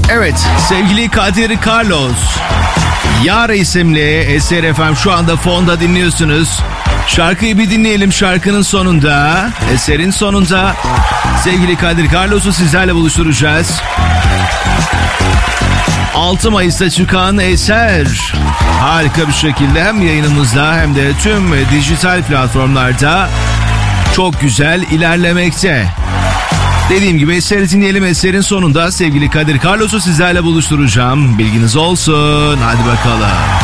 Evet, sevgili Kadir Carlos. Yara isimli Eser FM şu anda fonda dinliyorsunuz. Şarkıyı bir dinleyelim, şarkının sonunda, eserin sonunda sevgili Kadir Carlos'u sizlerle buluşturacağız. 6 Mayıs'ta çıkan Eser harika bir şekilde hem yayınımızda hem de tüm dijital platformlarda çok güzel ilerlemekte. Dediğim gibi Eser'i dinleyelim, eserin sonunda sevgili Kadir Carlos'u sizlerle buluşturacağım. Bilginiz olsun. Hadi bakalım.